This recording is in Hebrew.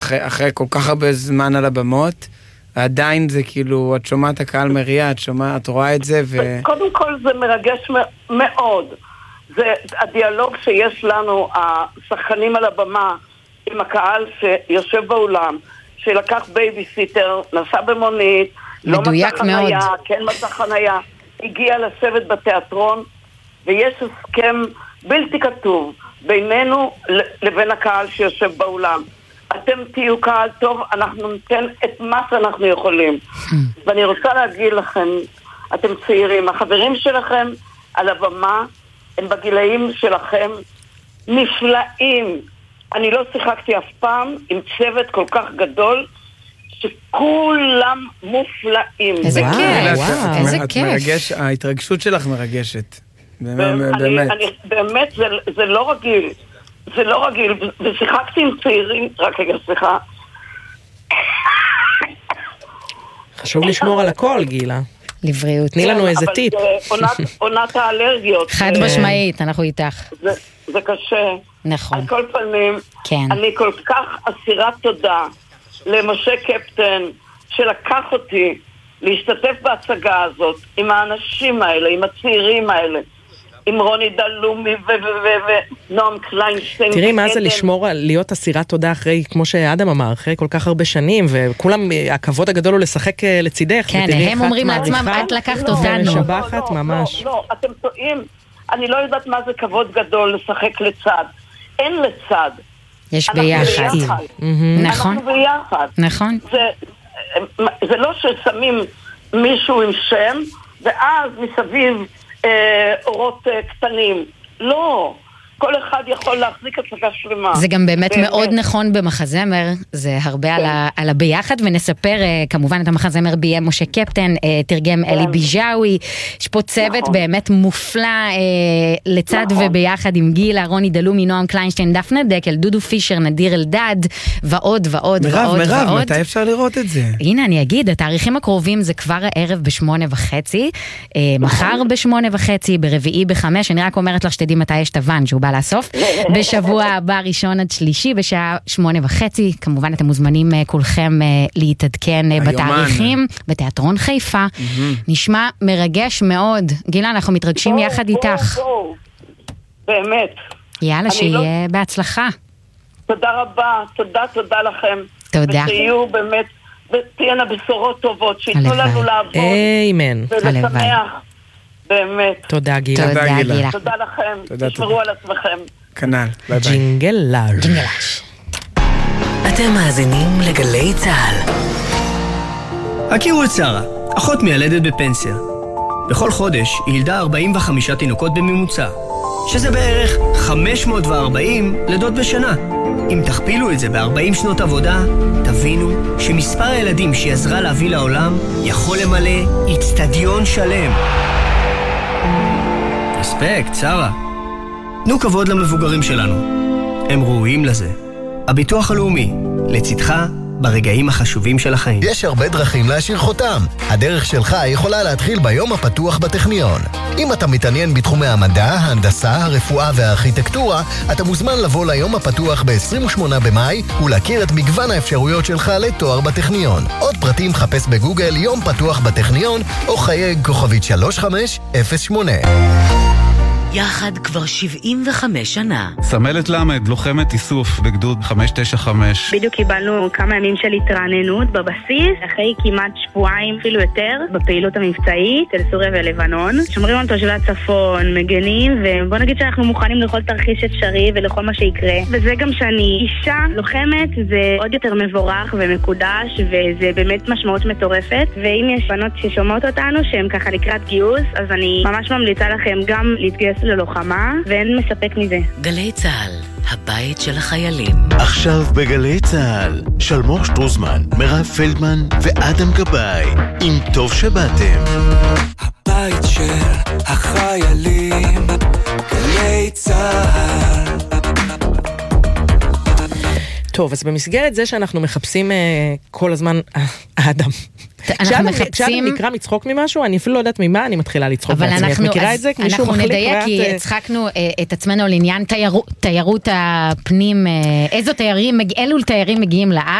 אחרי כל כך הרבה זמן על הבמות, ועדיין זה כאילו, את שומעת הקהל מריע, את רואה את זה קודם כל זה מרגש מאוד. זה הדיאלוג שיש לנו, השחקנים על הבמה, עם הקהל שיושב באולם, שלקח בייביסיטר, נסע במונית, לא מצא חניה, כן מצא חניה, הגיע לשבת בתיאטרון, ויש הסכם בלתי כתוב בינינו לבין הקהל שיושב באולם. אתם תהיו קהל טוב, אנחנו ניתן את מה שאנחנו יכולים. ואני רוצה להגיד לכם, אתם צעירים, החברים שלכם על הבמה הם בגילאים שלכם נפלאים. אני לא שיחקתי אף פעם עם צוות כל כך גדול שכולם מופלאים. איזה כיף, איזה כיף. ההתרגשות שלך מרגשת. באמת, זה לא רגיל. זה לא רגיל. ושיחקתי עם צעירים, רק רגע, סליחה. חשוב לשמור על הכל, גילה. לבריאות. תני לנו איזה טיפ. עונת האלרגיות. חד משמעית, אנחנו איתך. זה קשה. נכון. על כל פנים, כן. אני כל כך אסירת תודה למשה קפטן, שלקח אותי להשתתף בהצגה הזאת, עם האנשים האלה, עם הצעירים האלה, עם רוני דלומי ונועם קליינשטיין. תראי מה זה לשמור על להיות אסירת תודה אחרי, כמו שאדם אמר, אחרי כל כך הרבה שנים, וכולם, הכבוד הגדול הוא לשחק לצידך. כן, הם אומרים לעצמם, את לקחת אותנו. משבחת ממש. לא, אתם טועים. אני לא יודעת מה זה כבוד גדול לשחק לצד. אין לצד. יש ביחד. נכון. אנחנו ביחד. נכון. זה לא ששמים מישהו עם שם, ואז מסביב אורות קטנים. לא. כל אחד יכול להחזיק הצגה שלמה. זה גם באמת מאוד נכון במחזמר, זה הרבה על הביחד, ונספר כמובן את המחזמר ביים משה קפטן, תרגם אלי ביג'אווי, יש פה צוות באמת מופלא לצד וביחד עם גילה, רוני דלומי, נועם קליינשטיין, דפנה דקל, דודו פישר, נדיר אלדד, ועוד ועוד ועוד. מירב, מתי אפשר לראות את זה? הנה אני אגיד, התאריכים הקרובים זה כבר הערב ב8:30, מחר ב8:30, ברביעי ב5, אני רק אומרת לך שתדעי מתי יש תוון, שהוא בא לאסוף, בשבוע הבא ראשון עד שלישי בשעה 8:30, כמובן אתם מוזמנים כולכם להתעדכן בתאריכים, בתיאטרון חיפה, נשמע מרגש מאוד, גילה אנחנו מתרגשים יחד איתך, באמת, יאללה שיהיה בהצלחה, תודה רבה, תודה לכם, תודה, ושיהיו באמת, ותהיינה בשורות טובות, שיתנו לנו לעבוד, אמן, ולשמח, באמת. תודה גילה. תודה גילה. תודה לכם. תשמרו על עצמכם. כנ"ל. ביי ביי. ג'ינגלאז'. אתם מאזינים לגלי צהל. הכירו את שרה, אחות מיילדת בפנסיה. בכל חודש היא ילדה 45 תינוקות בממוצע, שזה בערך 540 לידות בשנה. אם תכפילו את זה ב-40 שנות עבודה, תבינו שמספר הילדים שהיא עזרה להביא לעולם יכול למלא אצטדיון שלם. אספקט, שרה. תנו כבוד למבוגרים שלנו. הם ראויים לזה. הביטוח הלאומי, לצדך ברגעים החשובים של החיים. יש הרבה דרכים להשאיר חותם. הדרך שלך יכולה להתחיל ביום הפתוח בטכניון. אם אתה מתעניין בתחומי המדע, ההנדסה, הרפואה והארכיטקטורה, אתה מוזמן לבוא ליום הפתוח ב-28 במאי ולהכיר את מגוון האפשרויות שלך לתואר בטכניון. עוד פרטים חפש בגוגל יום פתוח בטכניון או חייג כוכבית 3508. יחד כבר 75 שנה. סמלת למד, לוחמת איסוף בגדוד 595. בדיוק קיבלנו כמה ימים של התרעננות בבסיס, אחרי כמעט שבועיים אפילו יותר, בפעילות המבצעית של סוריה ולבנון. שומרים על תושבי הצפון, מגנים, ובוא נגיד שאנחנו מוכנים לכל תרחיש אפשרי ולכל מה שיקרה. וזה גם שאני אישה לוחמת, זה עוד יותר מבורך ומקודש, וזה באמת משמעות מטורפת. ואם יש בנות ששומעות אותנו, שהן ככה לקראת גיוס, אז אני ממש ממליצה לכם גם להתגייס ללוחמה, ואין מספק מזה. גלי צהל, הבית של החיילים. עכשיו בגלי צהל, שלמור שטרוזמן, מירב פלדמן ואדם גבאי, עם טוב שבאתם. הבית של החיילים, גלי צהל. טוב, אז במסגרת זה שאנחנו מחפשים כל הזמן, האדם. כשאדם נקרא מצחוק ממשהו, אני אפילו לא יודעת ממה, אני מתחילה לצחוק בעצמי. את מכירה את זה? אנחנו נדייק, כי הצחקנו את עצמנו לעניין תיירות הפנים, אילו תיירים מגיעים לארץ.